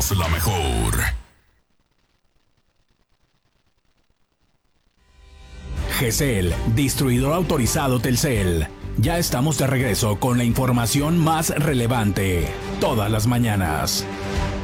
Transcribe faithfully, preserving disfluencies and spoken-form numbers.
somos la mejor. G C L, distribuidor autorizado Telcel. Ya estamos de regreso con la información más relevante, todas las mañanas.